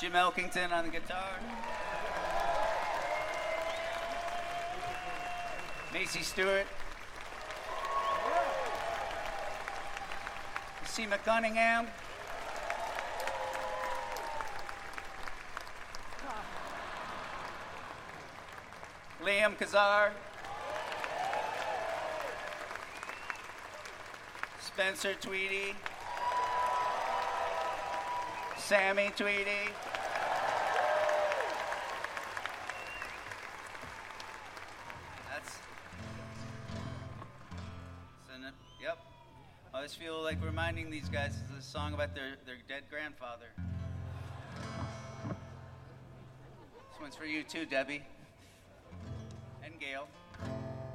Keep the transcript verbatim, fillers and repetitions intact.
Jim Elkington on the guitar. Macy Stewart. Seema Cunningham. Liam Kazar. Spencer Tweedy. Sammy Tweedy. That's. So, yep. I always feel like reminding these guys of a song about their, their dead grandfather. This one's for you too, Debbie. And Gail.